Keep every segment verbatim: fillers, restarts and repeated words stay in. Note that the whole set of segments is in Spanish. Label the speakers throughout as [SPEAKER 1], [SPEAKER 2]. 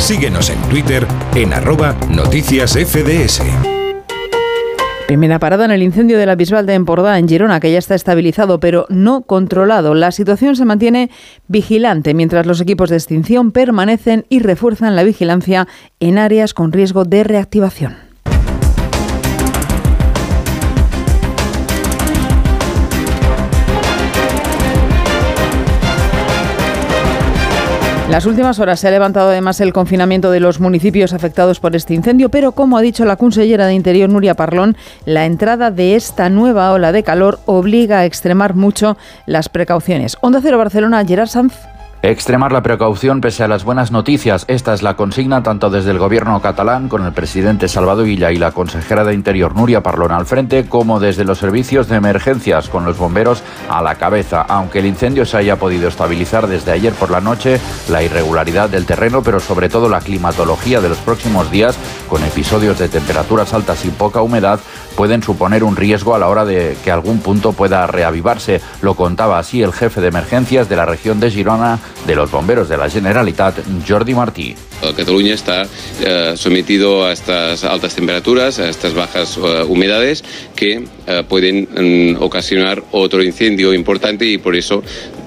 [SPEAKER 1] Síguenos en Twitter en arroba noticias F D S.
[SPEAKER 2] Primera parada en el incendio de la Bisbal de Empordà, en Girona, que ya está estabilizado, pero no controlado. La situación se mantiene vigilante, mientras los equipos de extinción permanecen y refuerzan la vigilancia en áreas con riesgo de reactivación. Las últimas horas se ha levantado además el confinamiento de los municipios afectados por este incendio, pero como ha dicho la consellera de Interior, Núria Parlon, la entrada de esta nueva ola de calor obliga a extremar mucho las precauciones. Onda Cero Barcelona, Gerard Sanz.
[SPEAKER 3] Extremar la precaución pese a las buenas noticias. Esta es la consigna tanto desde el gobierno catalán, con el presidente Salvador Illa y la consejera de Interior Núria Parlon al frente, como desde los servicios de emergencias, con los bomberos a la cabeza. Aunque el incendio se haya podido estabilizar desde ayer por la noche, la irregularidad del terreno, pero sobre todo la climatología de los próximos días, con episodios de temperaturas altas y poca humedad, pueden suponer un riesgo a la hora de que algún punto pueda reavivarse. Lo contaba así el jefe de emergencias de la región de Girona, de los bomberos de la Generalitat, Jordi Martí.
[SPEAKER 4] Cataluña está eh, sometido a estas altas temperaturas, a estas bajas uh, humedades que uh, pueden um, ocasionar otro incendio importante, y por eso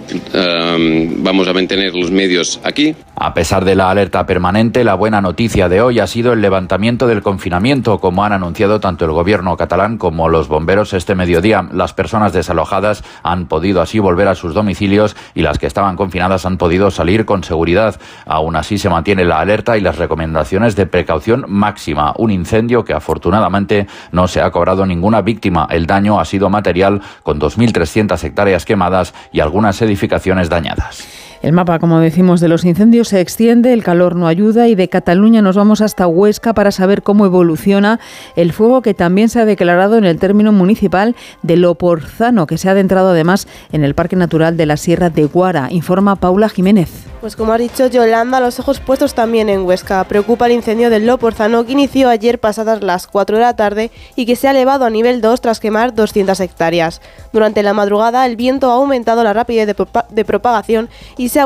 [SPEAKER 4] Um, vamos a mantener los medios aquí.
[SPEAKER 3] A pesar de la alerta permanente, la buena noticia de hoy ha sido el levantamiento del confinamiento, como han anunciado tanto el gobierno catalán como los bomberos este mediodía. Las personas desalojadas han podido así volver a sus domicilios y las que estaban confinadas han podido salir con seguridad. Aún así se mantiene la alerta y las recomendaciones de precaución máxima. Un incendio que afortunadamente no se ha cobrado ninguna víctima. El daño ha sido material, con dos mil trescientas hectáreas quemadas y algunas edificaciones dañadas.
[SPEAKER 2] El mapa, como decimos, de los incendios se extiende, el calor no ayuda, y de Cataluña nos vamos hasta Huesca para saber cómo evoluciona el fuego que también se ha declarado en el término municipal de Loporzano, que se ha adentrado además en el Parque Natural de la Sierra de Guara. Informa Paula Jiménez.
[SPEAKER 5] Pues como ha dicho Yolanda, los ojos puestos también en Huesca. Preocupa el incendio del Loporzano, que inició ayer pasadas las cuatro de la tarde y que se ha elevado a nivel dos tras quemar doscientas hectáreas. Durante la madrugada el viento ha aumentado la rapidez de, propa- de propagación y se ha